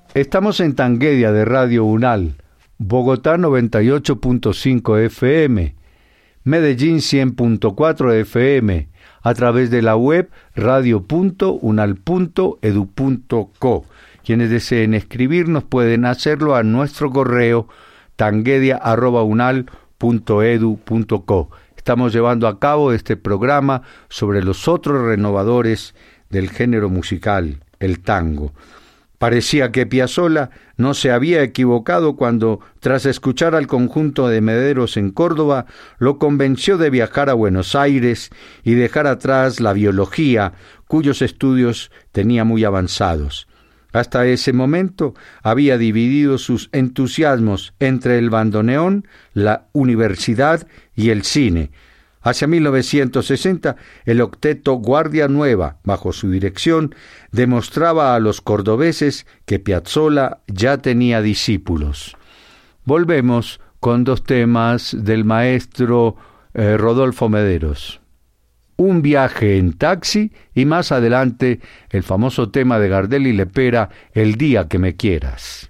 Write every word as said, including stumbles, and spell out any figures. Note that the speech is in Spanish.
Estamos en Tanguedia de Radio UNAL, Bogotá noventa y ocho punto cinco F M, Medellín cien punto cuatro F M, a través de la web radio punto unal punto edu punto co. Quienes deseen escribirnos pueden hacerlo a nuestro correo tanguedia arroba unal punto edu punto co. Estamos llevando a cabo este programa sobre los otros renovadores del género musical, el tango. Parecía que Piazzolla no se había equivocado cuando, tras escuchar al conjunto de Mederos en Córdoba, lo convenció de viajar a Buenos Aires y dejar atrás la biología, cuyos estudios tenía muy avanzados. Hasta ese momento había dividido sus entusiasmos entre el bandoneón, la universidad y el cine. Hacia mil novecientos sesenta, el octeto Guardia Nueva, bajo su dirección, demostraba a los cordobeses que Piazzolla ya tenía discípulos. Volvemos con dos temas del maestro eh, Rodolfo Mederos. Un viaje en taxi y más adelante el famoso tema de Gardel y Lepera, El día que me quieras.